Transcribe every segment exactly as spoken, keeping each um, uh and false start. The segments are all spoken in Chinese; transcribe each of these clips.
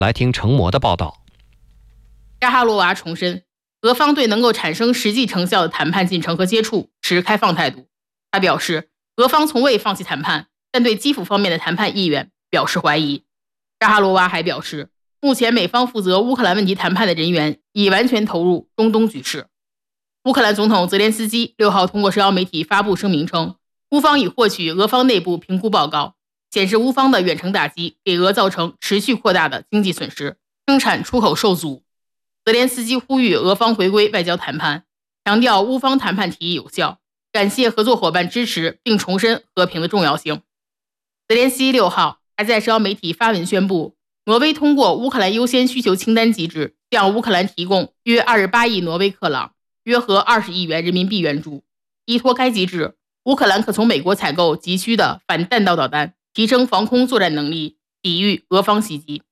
来听程模的报道。 扎哈罗娃重申，俄方对能够产生实际成效的谈判进程和接触持开放态度。他表示，俄方从未放弃谈判，但对基辅方面的谈判意愿表示怀疑。扎哈罗娃还表示，目前美方负责乌克兰问题谈判的人员已完全投入中东局势。乌克兰总统泽连斯基六号通过社交媒体发布声明称，乌方已获取俄方内部评估报告，显示乌方的远程打击给俄造成持续扩大的经济损失，生产出口受阻。泽连斯基呼吁俄方回归外交谈判，强调乌方谈判提议有效，感谢合作伙伴支持，并重申和平的重要性。泽连斯基六号还在社交媒体发文宣布，挪威通过乌克兰优先需求清单机制，向乌克兰提供约二十八亿挪威克朗，约合二十亿元人民币援助。依托该机制，乌克兰可从美国采购急需的反弹道导弹，提升防空作战能力，抵御俄方袭击。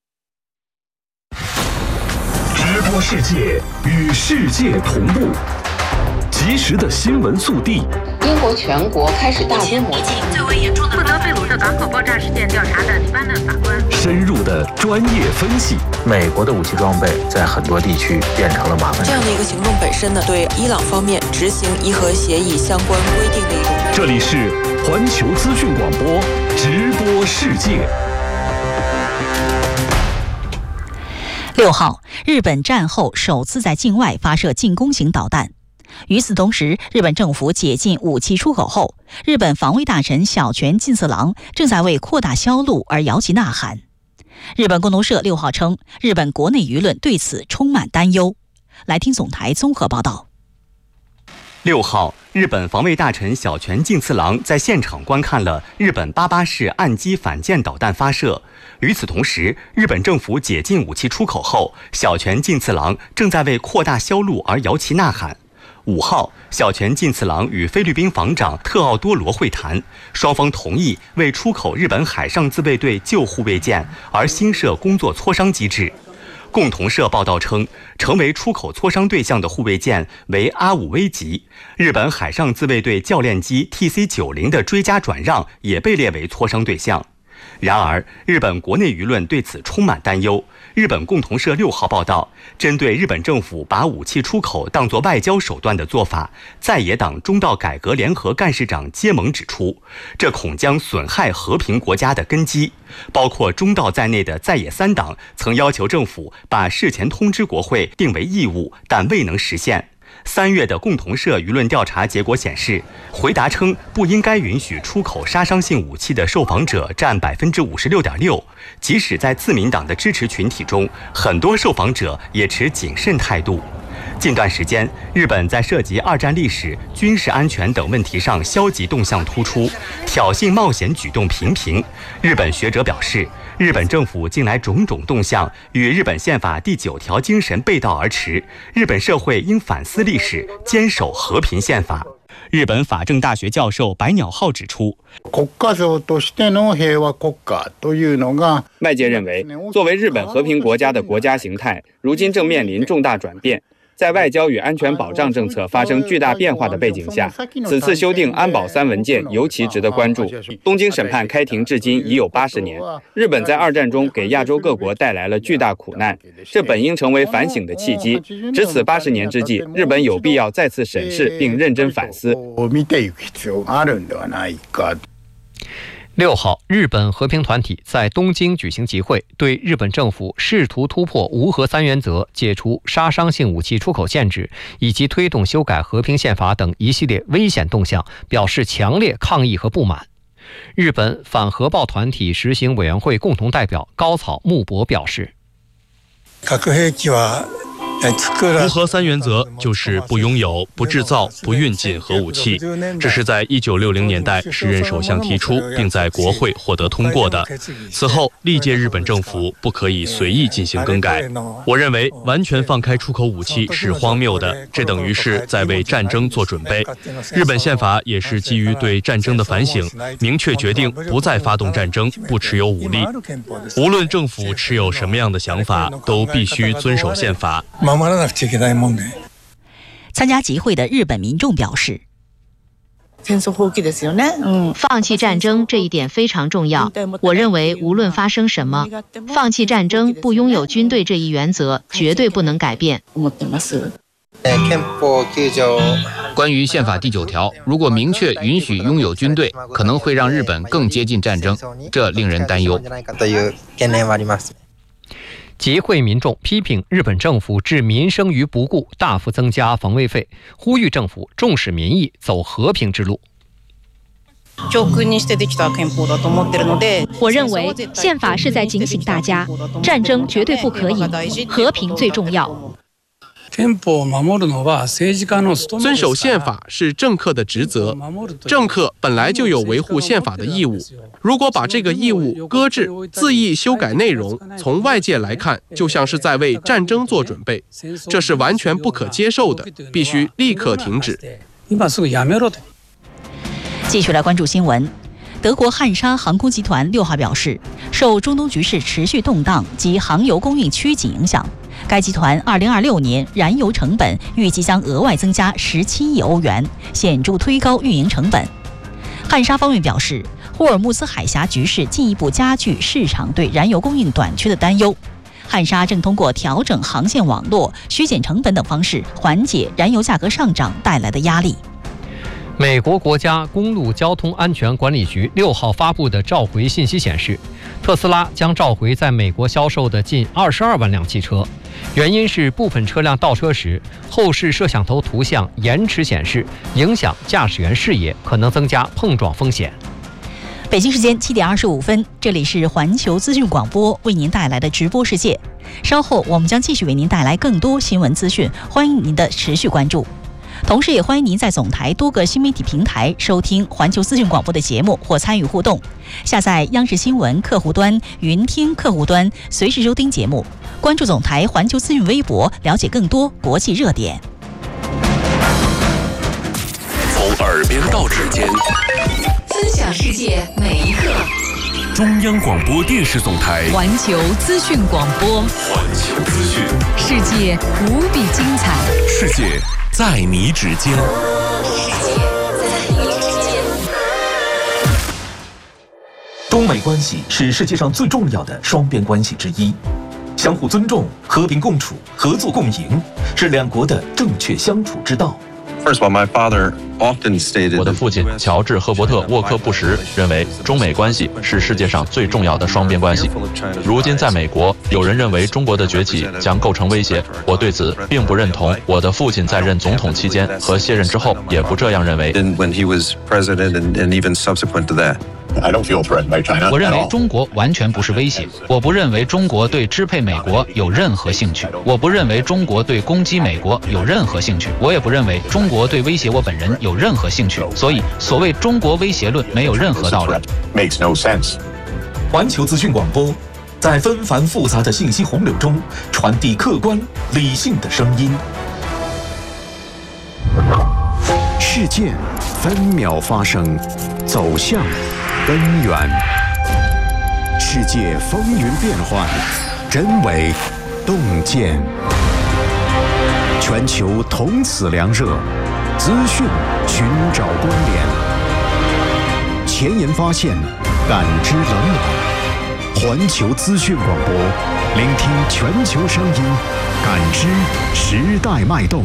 直播世界，与世界同步，及时的新闻速递。 英国全国开始大规模疫情最为严重的负责贝鲁特港口爆炸事件调查的黎巴嫩法官， 深入的专业分析。 美国的武器装备在很多地区变成了麻烦。 这样的一个行动本身呢，对伊朗方面执行伊核协议相关规定的一种。 这里是环球资讯广播直播世界。 六号，日本战后首次在境外发射进攻型导弹。与此同时，日本政府解禁武器出口后，日本防卫大臣小泉进次郎正在为扩大销路而摇旗呐喊。日本共同社六号称，日本国内舆论对此充满担忧。来听总台综合报道。 六号，日本防卫大臣小泉进次郎在现场观看了日本八八式岸基反舰导弹发射。与此同时，日本政府解禁武器出口后，小泉进次郎正在为扩大销路而摇旗呐喊。五号，小泉进次郎与菲律宾防长特奥多罗会谈，双方同意为出口日本海上自卫队旧护卫舰而新设工作磋商机制。共同社报道称，成为出口磋商对象的护卫舰为阿武威级，日本海上自卫队教练机 T C 九十 的追加转让也被列为磋商对象。然而，日本国内舆论对此充满担忧。日本共同社六号报道，针对日本政府把武器出口当作外交手段的做法，在野党中道改革联合干事长菅盟指出，这恐将损害和平国家的根基。包括中道在内的在野三党曾要求政府把事前通知国会定为义务，但未能实现。三月的共同社舆论调查结果显示，回答称不应该允许出口杀伤性武器的受访者占百分之五十六点六。即使在自民党的支持群体中，很多受访者也持谨慎态度。近段时间，日本在涉及二战历史、军事安全等问题上消极动向突出，挑衅冒险举动频频。日本学者表示，日本政府近来种种动向与日本宪法第九条精神背道而驰，日本社会应反思历史，坚守和平宪法。日本法政大学教授白鸟浩指出， 外界认为，作为日本和平国家的国家形态，如今正面临重大转变。在外交与安全保障政策发生巨大变化的背景下，此次修订安保三文件尤其值得关注。东京审判开庭至今已有八十年，日本在二战中给亚洲各国带来了巨大苦难，这本应成为反省的契机。值此八十年之际，日本有必要再次审视并认真反思。 六号，日本和平团体在东京举行集会，对日本政府试图突破无核三原则、解除杀伤性武器出口限制以及推动修改和平宪法等一系列危险动向表示强烈抗议和不满。日本反核爆团体实行委员会共同代表高草木博表示， 无核三原则就是不拥有、不制造、不运进核武器，这是在一九六零年代时任首相提出，并在国会获得通过的。此后，历届日本政府不可以随意进行更改。我认为，完全放开出口武器是荒谬的，这等于是在为战争做准备。日本宪法也是基于对战争的反省，明确决定不再发动战争，不持有武力。无论政府持有什么样的想法，都必须遵守宪法。 参加集会的日本民众表示， 放弃战争这一点非常重要。我认为无论发生什么，放弃战争、不拥有军队这一原则绝对不能改变。 关于宪法第九条，如果明确允许拥有军队，可能会让日本更接近战争，这令人担忧。 集会民众批评日本政府置民生于不顾，大幅增加防卫费，呼吁政府重视民意，走和平之路。 我认为宪法是在警醒大家，战争绝对不可以，和平最重要。 遵守宪法是政客的职责，政客本来就有维护宪法的义务。如果把这个义务搁置，恣意修改内容，从外界来看，就像是在为战争做准备，这是完全不可接受的，必须立刻停止。 继续来关注新闻。德国汉莎航空集团六号表示，受中东局势持续动荡及航油供应趋紧影响，该集团二零二六年燃油成本预计将额外增加十七亿欧元，显著推高运营成本。汉莎方面表示，霍尔木兹海峡局势进一步加剧市场对燃油供应短缺的担忧。汉莎正通过调整航线网络、削减成本等方式，缓解燃油价格上涨带来的压力。 美国国家公路交通安全管理局六号发布的召回信息显示，特斯拉将召回在美国销售的近二十二万辆汽车，原因是部分车辆倒车时，后视摄像头图像延迟显示，影响驾驶员视野，可能增加碰撞风险。 北京时间七点二十五分，这里是环球资讯广播为您带来的直播世界。稍后我们将继续为您带来更多新闻资讯，欢迎您的持续关注。同时也欢迎您在总台多个新媒体平台收听环球资讯广播的节目或参与互动，下载央视新闻客户端、云听客户端，随时收听节目。关注总台环球资讯微博，了解更多国际热点。 从耳边到指尖， 分享世界每一刻。 中央广播电视总台环球资讯广播， 环球资讯， 世界无比精彩， 世界在你指尖。 世界在你指尖。 中美关系是世界上最重要的双边关系之一，相互尊重、和平共处、合作共赢是两国的正确相处之道。 我的父亲乔治·赫伯特·沃克布什认为，中美关系是世界上最重要的双边关系。如今在美国，有人认为中国的崛起将构成威胁，我对此并不认同。我的父亲在任总统期间和卸任之后也不这样认为。 我认为中国完全不是威胁，我不认为中国对支配美国有任何兴趣，我不认为中国对攻击美国有任何兴趣，我也不认为中国对威胁我本人有任何兴趣，所以所谓中国威胁论没有任何道理。 环球资讯广播，在纷繁复杂的信息洪流中传递客观理性的声音。 事件分秒发生，走向根源。世界风云变幻，真伪洞见。全球同此凉热，资讯寻找关联。前沿发现，感知冷暖。环球资讯广播，聆听全球声音，感知时代脉动。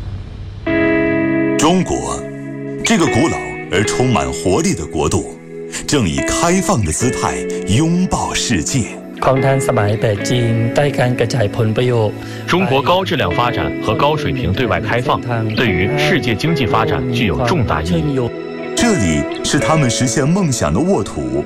中国，这个古老而充满活力的国度，正以开放的姿态拥抱世界。 中国高质量发展和高水平对外开放，对于世界经济发展具有重大意义。 这里是他们实现梦想的沃土。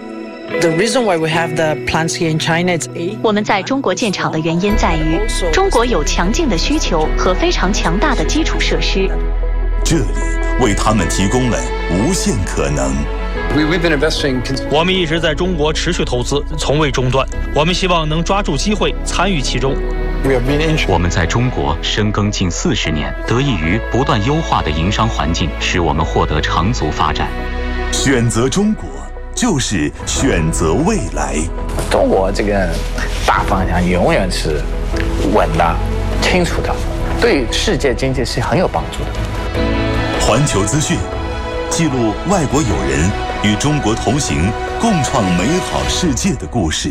我们在中国建厂的原因在于，中国有强劲的需求和非常强大的基础设施。 这里为他们提供了无限可能。 我们一直在中国持续投资，从未中断。我们希望能抓住机会，参与其中。 我们在中国深耕近四十年，得益于不断优化的营商环境，使我们获得长足发展。 选择中国，就是选择未来。 中国这个大方向永远是稳的、清楚的，对世界经济是很有帮助的。 环球资讯， 记录外国友人与中国同行、共创美好世界的故事。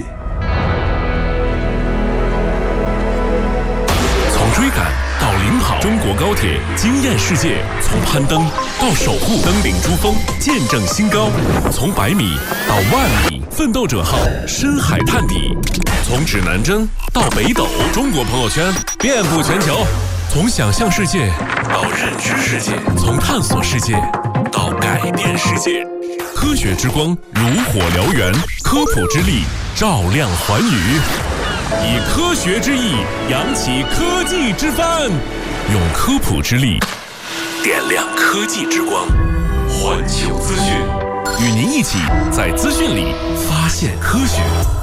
从追赶到领跑，中国高铁惊艳世界；从攀登到守护，登顶珠峰，见证新高；从百米到万米，奋斗者号深海探底；从指南针到北斗，中国朋友圈遍布全球。从想象世界到认知世界，从探索世界到改变世界。科学之光如火燎原，科普之力照亮寰宇。以科学之翼扬起科技之帆，用科普之力点亮科技之光。环球资讯，与您一起在资讯里发现科学。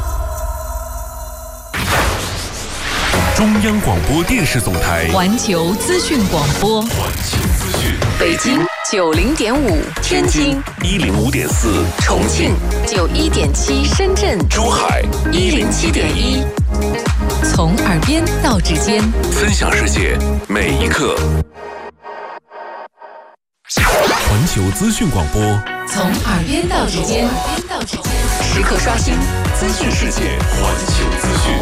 中央广播电视总台环球资讯广播， 环球资讯， 北京九零点五，天津一零五点四， 重庆九一点七，深圳珠海一零七点一。从耳边到指尖， 分享世界每一刻。环球资讯广播， 从耳边到指尖，时刻刷新资讯世界。 环球资讯。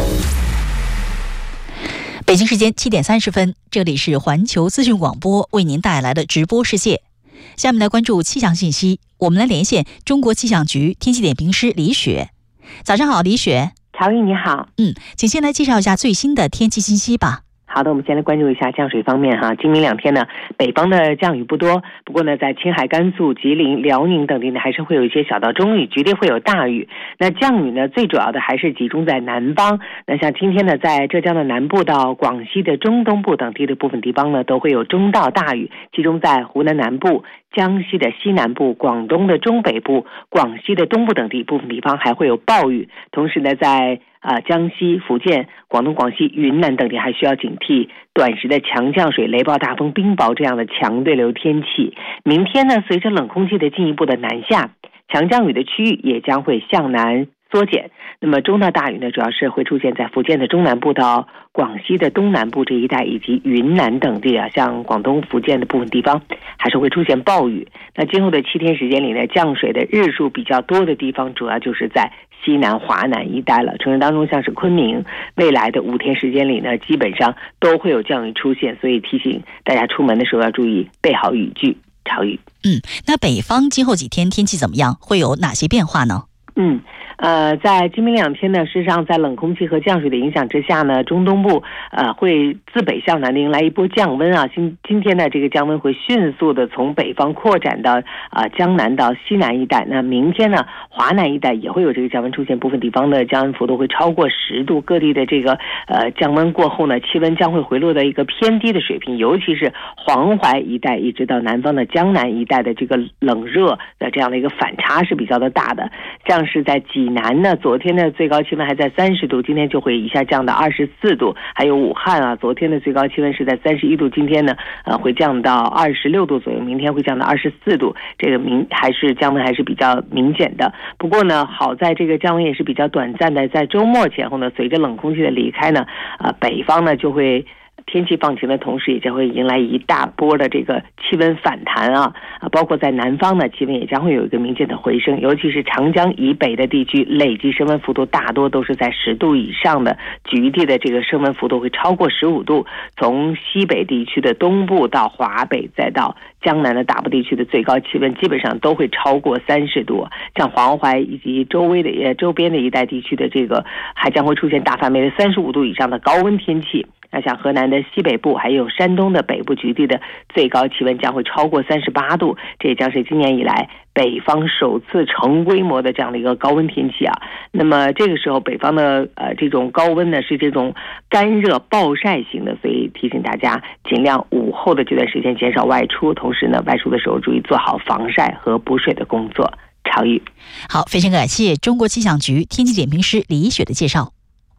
北京时间七点三十分，这里是环球资讯广播为您带来的直播世界。下面来关注气象信息，我们来连线中国气象局天气点评师李雪。早上好，李雪。 曹毅你好。 嗯，请先来介绍一下最新的天气信息吧。 好的，我们先来关注一下降水方面哈。今明两天呢，北方的降雨不多，不过呢，在青海、甘肃、吉林、辽宁等地呢，还是会有一些小到中雨，局地会有大雨。那降雨呢，最主要的还是集中在南方。那像今天呢，在浙江的南部到广西的中东部等地的部分地方呢，都会有中到大雨，集中在湖南南部、江西的西南部、广东的中北部、广西的东部等地部分地方还会有暴雨。同时呢，在啊、呃，江西、福建、广东、广西、云南等地还需要警惕短时的强降水、雷暴大风、冰雹这样的强对流天气。明天呢，随着冷空气的进一步的南下，强降雨的区域也将会向南缩减。那么中到大雨呢，主要是会出现在福建的中南部到广西的东南部这一带，以及云南等地啊，像广东、福建的部分地方还是会出现暴雨。那今后的七天时间里呢，降水的日数比较多的地方，主要就是在西南、华南一带了。城市当中，像是昆明，未来的五天时间里呢，基本上都会有降雨出现，所以提醒大家出门的时候要注意备好雨具、潮雨。 嗯，那北方今后几天天气怎么样？会有哪些变化呢？ 嗯，呃，在今明两天呢，事实上在冷空气和降水的影响之下呢，中东部呃会自北向南的迎来一波降温啊。今今天呢，这个降温会迅速的从北方扩展到啊、呃、江南到西南一带。那明天呢，华南一带也会有这个降温出现，部分地方的降温幅度会超过十度。各地的这个呃降温过后呢，气温将会回落到一个偏低的水平，尤其是黄淮一带一直到南方的江南一带的这个冷热的这样的一个反差是比较的大的。像是在济南呢，昨天的最高气温还在三十度，今天就会一下降到二十四度。还有武汉啊，昨天的最高气温是在三十一度，今天呢，呃，会降到二十六度左右，明天会降到二十四度。这个明还是降温还是比较明显的。不过呢，好在这个降温也是比较短暂的，在周末前后呢，随着冷空气的离开呢，呃，北方呢就会天气放晴的同时，也将会迎来一大波的这个气温反弹啊啊！包括在南方呢，气温也将会有一个明显的回升，尤其是长江以北的地区，累计升温幅度大多都是在十度以上的，局地的这个升温幅度会超过十五度。从西北地区的东部到华北，再到江南的大部地区的最高气温基本上都会超过三十度。像黄淮以及周围的呃周边的一带地区的这个，还将会出现大范围的三十五度以上的高温天气。那像河南的西北部还有山东的北部局地的最高气温将会超过三十八度，这也将是今年以来北方首次成规模的这样的一个高温天气啊。那么这个时候北方的呃这种高温呢是这种干热暴晒型的，所以提醒大家尽量午后的这段时间减少外出，同时呢外出的时候注意做好防晒和补水的工作。常宇， 好，非常感谢中国气象局天气点评师李雪的介绍。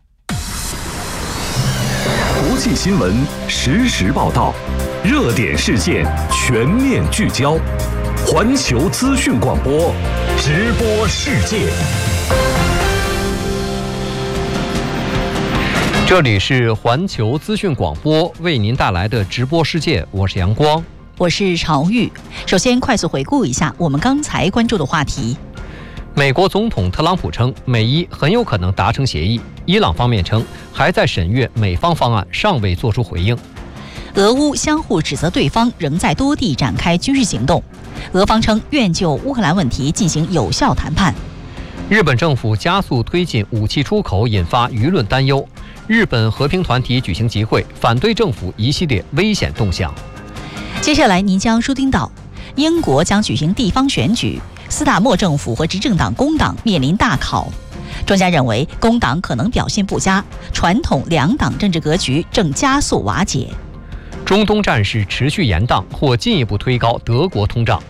国际新闻实时报道，热点事件全面聚焦，环球资讯广播，直播世界。 这里是环球资讯广播为您带来的直播世界，我是阳光。 我是朝玉。首先，快速回顾一下我们刚才关注的话题。 美国总统特朗普称，美伊很有可能达成协议。伊朗方面称，还在审阅美方方案，尚未作出回应。 俄乌相互指责对方仍在多地展开军事行动，俄方称愿就乌克兰问题进行有效谈判。 日本政府加速推进武器出口，引发舆论担忧。日本和平团体举行集会，反对政府一系列危险动向。 接下来您将收听到，英国将举行地方选举，斯塔默政府和执政党工党面临大考。专家认为，工党可能表现不佳，传统两党政治格局正加速瓦解。 中东战事持续延宕，或进一步推高德国通胀。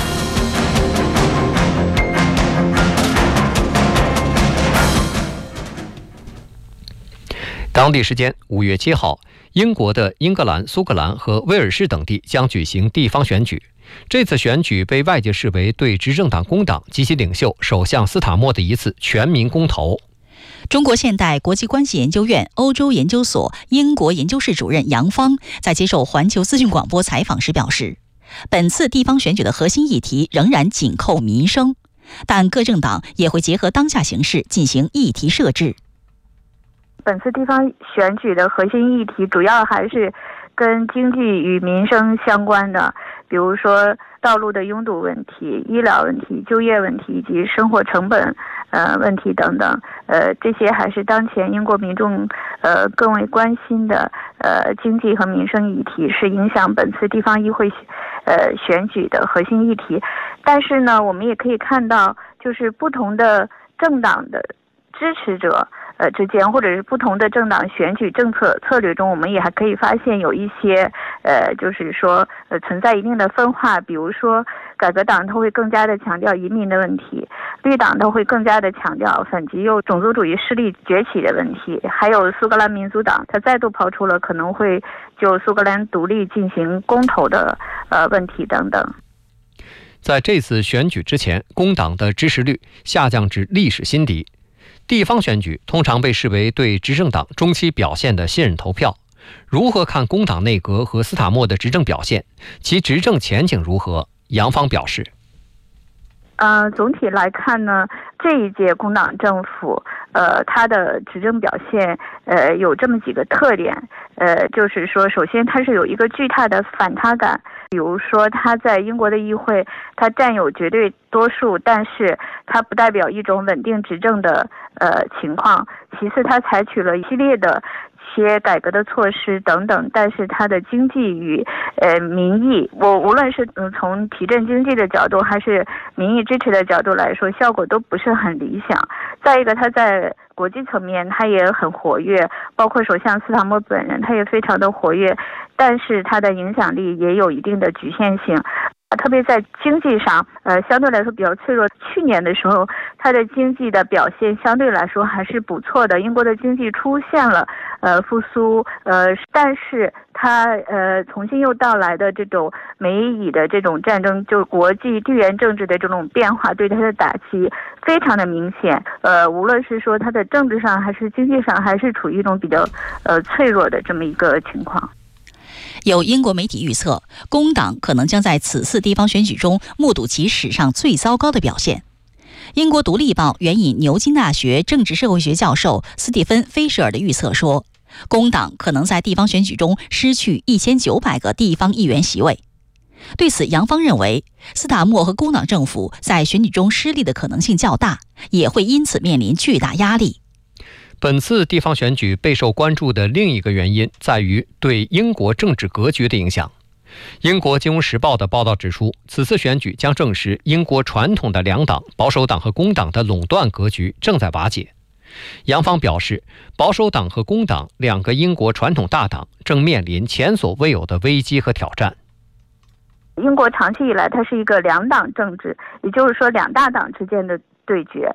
当地时间五月七号，英国的英格兰、苏格兰和威尔士等地将举行地方选举。这次选举被外界视为对执政党工党及其领袖首相斯塔默的一次全民公投。 中国现代国际关系研究院欧洲研究所英国研究室主任杨芳在接受环球资讯广播采访时表示，本次地方选举的核心议题仍然紧扣民生，但各政党也会结合当下形势进行议题设置。 本次地方选举的核心议题主要还是跟经济与民生相关的，比如说道路的拥堵问题、医疗问题、就业问题以及生活成本呃问题等等，呃这些还是当前英国民众呃更为关心的呃经济和民生议题，是影响本次地方议会呃选举的核心议题。但是呢，我们也可以看到，就是不同的政党的支持者呃之间，或者是不同的政党选举政策策略中，我们也还可以发现有一些呃，就是说呃存在一定的分化。比如说，改革党它会更加的强调移民的问题，绿党它会更加的强调反极右种族主义势力崛起的问题，还有苏格兰民族党，它再度抛出了可能会就苏格兰独立进行公投的呃问题等等。 在这次选举之前，工党的支持率下降至历史新低。地方选举通常被视为对执政党中期表现的信任投票。如何看工党内阁和斯塔默的执政表现？其执政前景如何？杨芳表示， 呃，总体来看呢，这一届工党政府，呃，它的执政表现，呃，有这么几个特点，呃，就是说，首先它是有一个巨大的反他感，比如说它在英国的议会，它占有绝对多数，但是它不代表一种稳定执政的呃情况。其次，它采取了一系列的些改革的措施等等，但是它的经济与呃民意，我无论是嗯从提振经济的角度还是民意支持的角度来说，效果都不是很理想。再一个，它在国际层面它也很活跃，包括首相斯塔默本人他也非常的活跃，但是他的影响力也有一定的局限性。特别在经济上，呃，相对来说比较脆弱。去年的时候，它的经济的表现相对来说还是不错的。英国的经济出现了呃复苏，呃，但是它呃重新又到来的这种美以的这种战争，就国际地缘政治的这种变化，对它的打击非常的明显。呃，无论是说它的政治上，还是经济上，还是处于一种比较呃脆弱的这么一个情况。 有英国媒体预测，工党可能将在此次地方选举中目睹其史上最糟糕的表现。英国《独立报》援引牛津大学政治社会学教授斯蒂芬·菲舍尔的预测说，工党可能在地方选举中失去一千九百个地方议员席位。对此，杨芳认为，斯塔默和工党政府在选举中失利的可能性较大，也会因此面临巨大压力。 本次地方选举备受关注的另一个原因在于对英国政治格局的影响。英国金融时报的报道指出，此次选举将证实英国传统的两党保守党和工党的垄断格局正在瓦解。杨芳表示，保守党和工党两个英国传统大党正面临前所未有的危机和挑战。 英国长期以来它是一个两党政治，也就是说两大党之间的对决。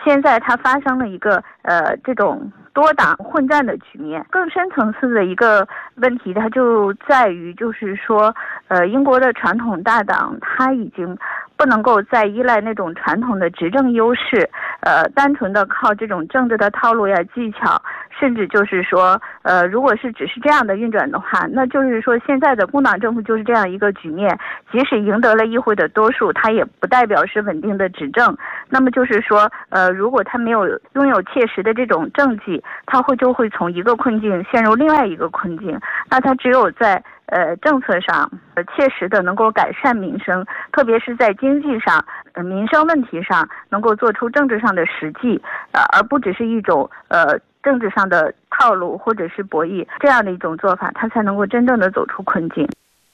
现在它发生了一个呃这种多党混战的局面。更深层次的一个问题，它就在于就是说，呃，英国的传统大党它已经不能够再依赖那种传统的执政优势，呃，单纯的靠这种政治的套路呀、技巧，甚至就是说，呃，如果是只是这样的运转的话，那就是说现在的工党政府就是这样一个局面，即使赢得了议会的多数，它也不代表是稳定的执政。那么就是说，呃，如果它没有拥有切实的这种政绩，它会就会从一个困境陷入另外一个困境。那它只有在呃政策上呃切实的能够改善民生，特别是在经济上、呃民生问题上能够做出政治上的实际，呃而不只是一种呃政治上的套路或者是博弈，这样的一种做法，它才能够真正的走出困境。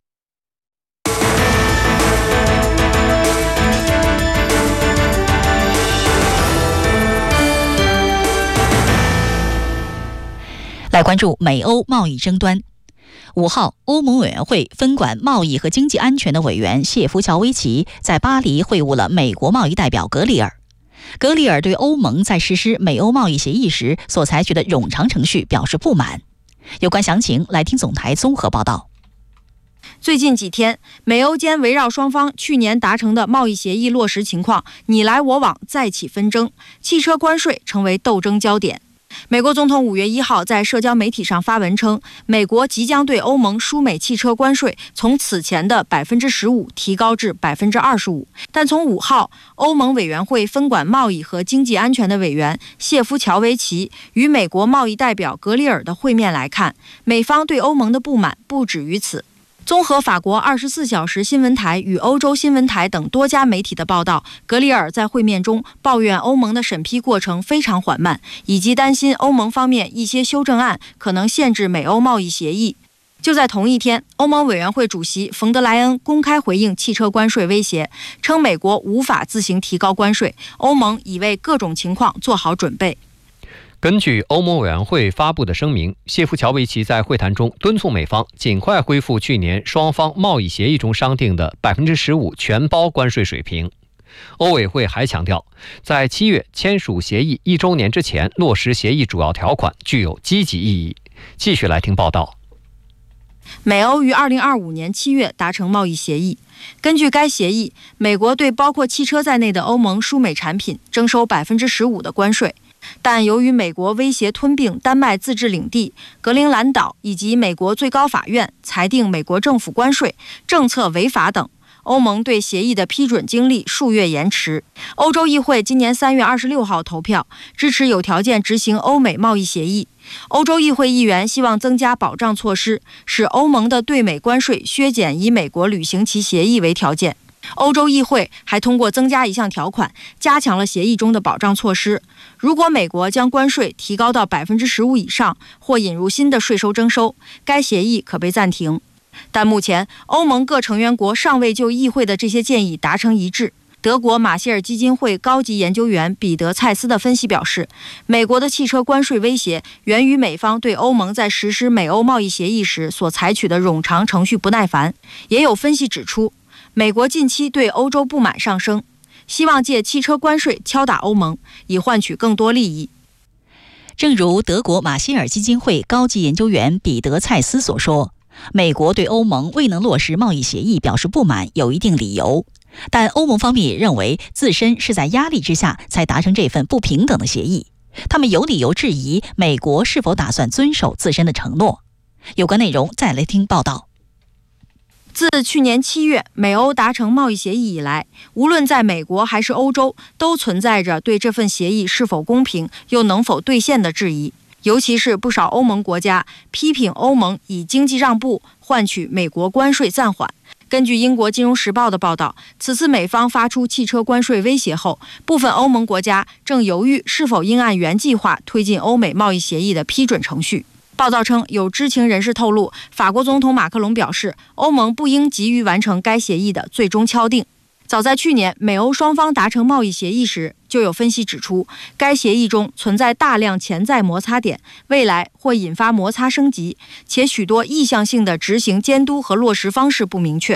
来关注美欧贸易争端。五号，欧盟委员会分管贸易和经济安全的委员谢夫乔维奇在巴黎会晤了美国贸易代表格里尔。格里尔对欧盟在实施美欧贸易协议时所采取的冗长程序表示不满。有关详情，来听总台综合报道。 最近几天，美欧间围绕双方去年达成的贸易协议落实情况你来我往，再起纷争，汽车关税成为斗争焦点。美国总统五月一号在社交媒体上发文称，美国即将对欧盟输美汽车关税从此前的百分之十五提高至百分之二十五。但从五号，欧盟委员会分管贸易和经济安全的委员谢夫乔维奇与美国贸易代表格里尔的会面来看，美方对欧盟的不满不止于此。综合法国二十四小时新闻台与欧洲新闻台等多家媒体的报道，格里尔在会面中抱怨欧盟的审批过程非常缓慢，以及担心欧盟方面一些修正案可能限制美欧贸易协议。就在同一天，欧盟委员会主席冯德莱恩公开回应汽车关税威胁，称美国无法自行提高关税，欧盟已为各种情况做好准备。 根据欧盟委员会发布的声明，谢夫乔维奇在会谈中敦促美方尽快恢复去年双方贸易协议中商定的 百分之十五 全包关税水平。欧委会还强调，在七月签署协议一周年之前落实协议主要条款具有积极意义。继续来听报道。 美欧于二零二五年七月达成贸易协议，根据该协议，美国对包括汽车在内的欧盟输美产品征收 百分之十五 的关税。但由于美国威胁吞并丹麦自治领地、格陵兰岛以及美国最高法院裁定美国政府关税政策违法等，欧盟对协议的批准经历数月延迟。欧洲议会今年三月二十六号投票支持有条件执行欧美贸易协议。欧洲议会议员希望增加保障措施，使欧盟的对美关税削减以美国履行其协议为条件。欧洲议会还通过增加一项条款，加强了协议中的保障措施。如果美国将关税提高到 百分之十五 以上，或引入新的税收征收，该协议可被暂停。但目前，欧盟各成员国尚未就议会的这些建议达成一致。德国马歇尔基金会高级研究员彼得·蔡斯的分析表示，美国的汽车关税威胁源于美方对欧盟在实施美欧贸易协议时所采取的冗长程序不耐烦。也有分析指出，美国近期对欧洲不满上升，希望借汽车关税敲打欧盟，以换取更多利益。 正如德国马歇尔基金会高级研究员彼得·蔡斯所说，美国对欧盟未能落实贸易协议表示不满有一定理由，但欧盟方面也认为自身是在压力之下才达成这份不平等的协议，他们有理由质疑美国是否打算遵守自身的承诺。有关内容再来听报道。 自去年七月美欧达成贸易协议以来，无论在美国还是欧洲，都存在着对这份协议是否公平又能否兑现的质疑。尤其是不少欧盟国家批评欧盟以经济让步换取美国关税暂缓。根据英国金融时报的报道，此次美方发出汽车关税威胁后，部分欧盟国家正犹豫是否应按原计划推进欧美贸易协议的批准程序。报道称，有知情人士透露，法国总统马克龙表示，欧盟不应急于完成该协议的最终敲定。早在去年美欧双方达成贸易协议时，就有分析指出，该协议中存在大量潜在摩擦点，未来或引发摩擦升级，且许多意向性的执行监督和落实方式不明确。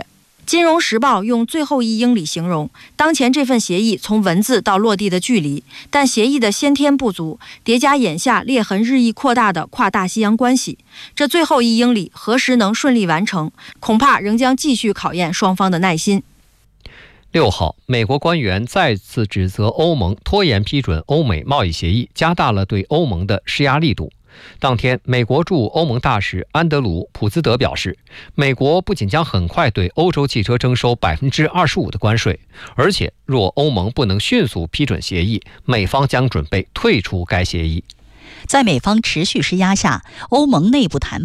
金融时报用最后一英里形容当前这份协议从文字到落地的距离，但协议的先天不足叠加眼下裂痕日益扩大的跨大西洋关系，这最后一英里何时能顺利完成，恐怕仍将继续考验双方的耐心。 六号，美国官员再次指责欧盟拖延批准欧美贸易协议，加大了对欧盟的施压力度。当天，美国驻欧盟大使安德鲁·普兹德表示，美国不仅将很快对欧洲汽车征收 百分之二十五 的关税，而且若欧盟不能迅速批准协议，美方将准备退出该协议。 在美方持续施压下，欧盟内部谈判